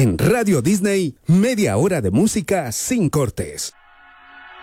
En Radio Disney, media hora de música sin cortes.